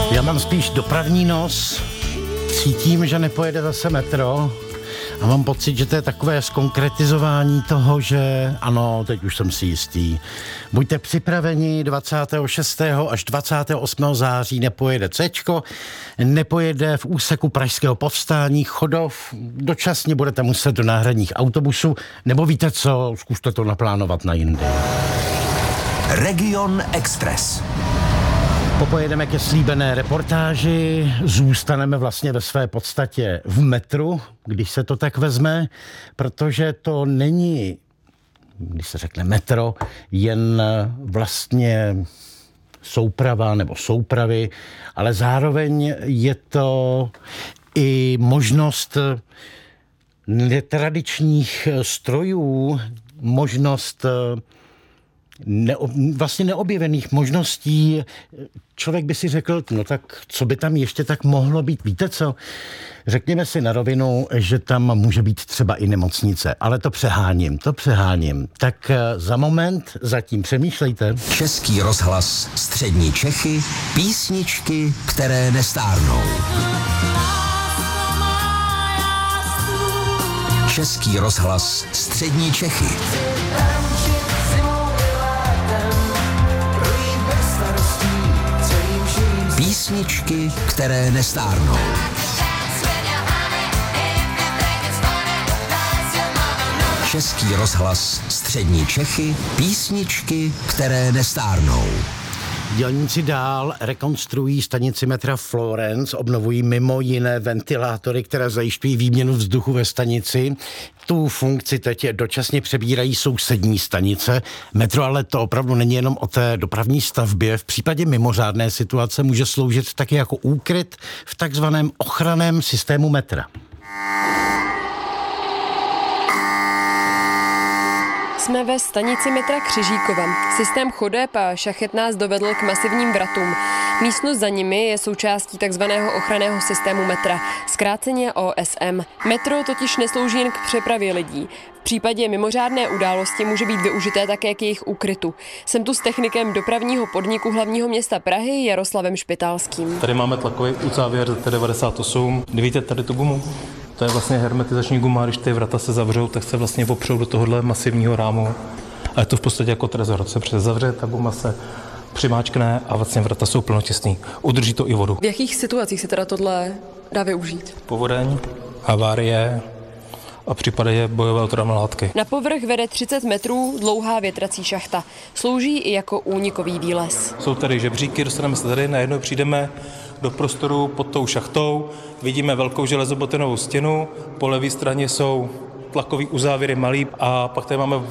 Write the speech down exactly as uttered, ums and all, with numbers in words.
Já mám spíš dopravní nos, cítím, že nepojede zase metro a mám pocit, že to je takové zkonkretizování toho, že ano, teď už jsem si jistý. Buďte připraveni, dvacátého šestého až dvacátého osmého září nepojede Cčko, nepojede v úseku Pražského povstání Chodov, dočasně budete muset do náhradních autobusů, nebo víte co, zkuste to naplánovat na jindy. Region Express. Popojedeme ke slíbené reportáži, zůstaneme vlastně ve své podstatě v metru, když se to tak vezme, protože to není, když se řekne metro, jen vlastně souprava nebo soupravy, ale zároveň je to i možnost netradičních strojů, možnost Neo, vlastně neobjevených možností. Člověk by si řekl, no tak co by tam ještě tak mohlo být? Víte co? Řekněme si na rovinu, že tam může být třeba i nemocnice, ale to přeháním, to přeháním. Tak za moment zatím přemýšlejte. Český rozhlas Střední Čechy, písničky, které nestárnou. Český rozhlas Střední Čechy. Písničky, které nestárnou. Český rozhlas Střední Čechy, písničky, které nestárnou. Dělníci dál rekonstruují stanici metra Florence, obnovují mimo jiné ventilátory, které zajišťují výměnu vzduchu ve stanici. Tu funkci teď dočasně přebírají sousední stanice. Metro ale to opravdu není jenom o té dopravní stavbě. V případě mimořádné situace může sloužit taky jako úkryt v takzvaném ochranném systému metra. Jsme ve stanici metra Křižíkova. Systém chodeb a šachet nás dovedl k masivním vratům. Místnost za nimi je součástí takzvaného ochranného systému metra, zkráceně O S M. Metro totiž neslouží jen k přepravě lidí. V případě mimořádné události může být využité také k jejich úkrytu. Jsem tu s technikem dopravního podniku hlavního města Prahy Jaroslavem Špitálským. Tady máme tlakový uzávěr Z T devadesát osm. Vidíte tady tu gumu? To je vlastně hermetizační guma, když ty vrata se zavřou, tak se vlastně opřou do tohohle masivního rámu. A je to v podstatě jako trezor. Se přezavře, ta guma se přimáčkne a vlastně vrata jsou plnotěsný. Udrží to i vodu. V jakých situacích se teda tohle dá využít? Povodeň, havárie a případě bojové otravné látky. Na povrch vede třicet metrů dlouhá větrací šachta. Slouží i jako únikový výlez. Jsou tady žebříky, dostaneme se tady, najednou přijdeme do prostoru pod tou šachtou, vidíme velkou železobotenovou stěnu, po levé straně jsou tlakový uzávěry malý a pak tady máme